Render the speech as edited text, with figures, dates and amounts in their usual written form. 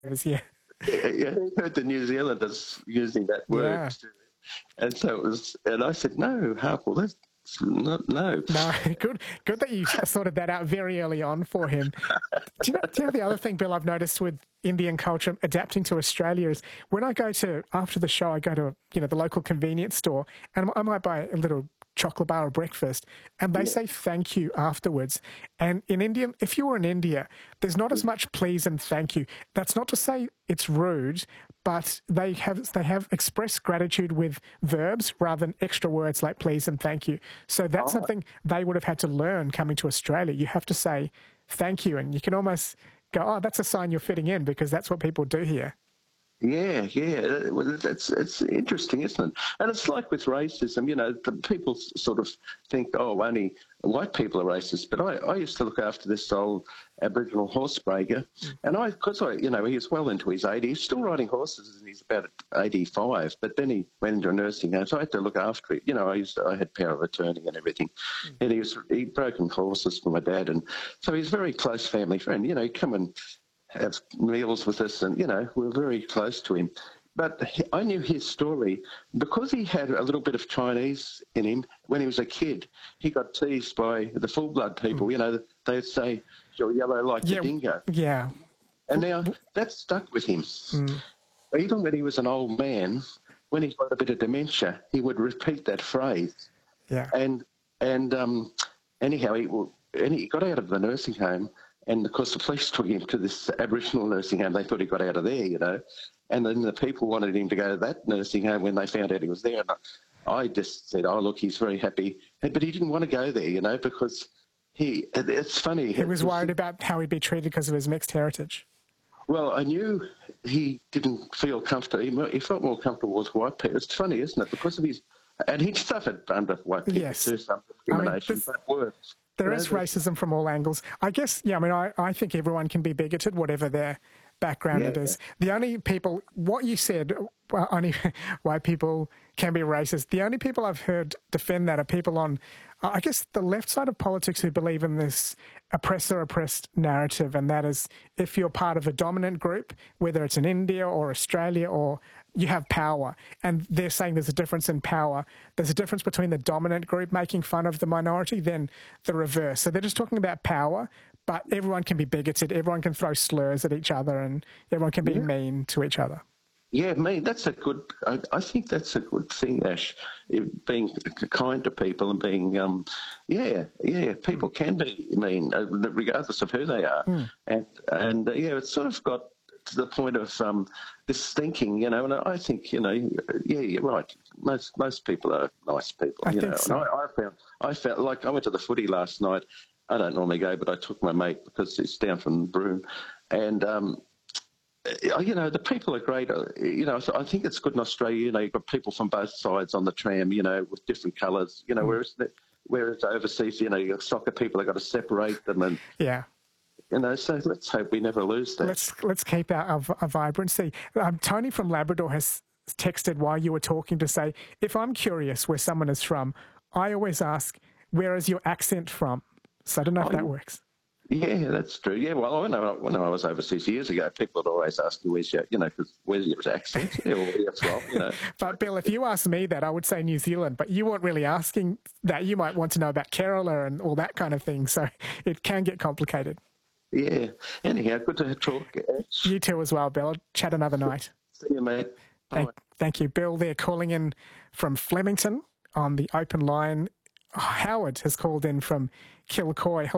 Yeah. Yeah, I heard the New Zealanders using that word. Yeah. And so it was, and I said, no, Harple, that's not, no. No, good that you sorted that out very early on for him. Do you know the other thing, Bill, I've noticed with Indian culture adapting to Australia is when I go to, after the show, I go to, the local convenience store and I might buy a little chocolate bar or breakfast and they say thank you afterwards. And in India, if you were in India, there's not as much please and thank you. That's not to say it's rude, but they have expressed gratitude with verbs rather than extra words like please and thank you. So that's something they would have had to learn coming to Australia. You have to say thank you, and you can almost go, oh, that's a sign you're fitting in because that's what people do here. Yeah. Well, it's interesting, isn't it? And it's like with racism, the people sort of think, oh, only white people are racist. But I used to look after this old Aboriginal horse breaker, and he's well into his 80s, he's still riding horses, and he's about 85. But then he went into a nursing home, so I had to look after him. I had power of attorney and everything, and he'd broken horses for my dad, and so he's a very close family friend. He'd come and have meals with us, and we're very close to him. But I knew his story because he had a little bit of Chinese in him. When he was a kid, he got teased by the full-blood people. They'd say, "You're yellow like the dingo." Yeah. And now that stuck with him. Even when he was an old man, when he got a bit of dementia, he would repeat that phrase. Yeah. And anyhow, he got out of the nursing home. And, of course, the police took him to this Aboriginal nursing home. They thought he got out of there, And then the people wanted him to go to that nursing home when they found out he was there. And I just said, oh, look, he's very happy. But he didn't want to go there, because it's funny. He was worried about how he'd be treated because of his mixed heritage. Well, I knew he didn't feel comfortable. He felt more comfortable with white people. It's funny, isn't it? Because of his... And he suffered under white people too, some discrimination, but worse. There is racism from all angles. I guess, I think everyone can be bigoted, whatever their background it is. The only people, what you said, only white people can be racist. The only people I've heard defend that are people on, I guess, the left side of politics who believe in this oppressor-oppressed narrative, and that is if you're part of a dominant group, whether it's in India or Australia, or you have power, and they're saying there's a difference in power. There's a difference between the dominant group making fun of the minority than the reverse. So they're just talking about power, but everyone can be bigoted, everyone can throw slurs at each other, and everyone can be mean to each other. Yeah, that's a good... I think that's a good thing, Ash, being kind to people and being... people can be mean, regardless of who they are. And it's sort of got to the point of this thinking, and I think, you're right. Most people are nice people, I think so. And I felt like I went to the footy last night. I don't normally go, but I took my mate because he's down from Broome, and the people are great. I think it's good in Australia. You've got people from both sides on the tram, with different colours. Whereas overseas, you've got soccer people. They've got to separate them, and so let's hope we never lose that. Let's keep our vibrancy. Tony from Labrador has texted while you were talking to say, if I'm curious where someone is from, I always ask, where is your accent from? So I don't know if that works. Yeah, that's true. Yeah, well, when I was overseas years ago, people would always ask me, where's your accent? Or where you're from, But, Bill, if you asked me that, I would say New Zealand, but you weren't really asking that. You might want to know about Kerala and all that kind of thing, so it can get complicated. Yeah. Anyhow, good to talk. You too as well, Bill. I'll chat another night. See you, mate. Thank you, Bill. They're calling in from Flemington on the open line. Howard has called in from Kilcoy.